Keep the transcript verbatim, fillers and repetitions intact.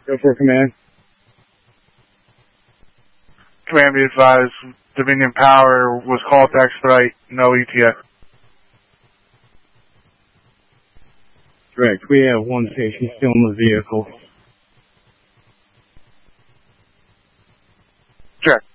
Go for command. Command be advised, Dominion Power was called to expedite, no E T A. Correct. We have one station still in the vehicle. Check.